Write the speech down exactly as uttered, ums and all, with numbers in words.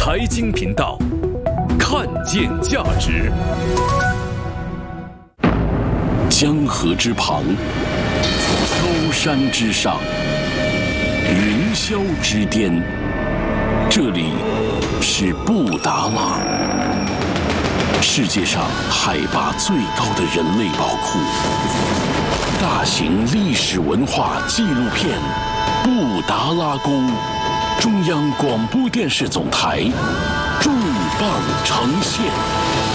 财经频道，看见价值。江河之旁，高山之上，云霄之巅，这里是布达拉，世界上海拔最高的人类宝库。大型历史文化纪录片《布达拉宫》，中央广播电视总台重磅呈现。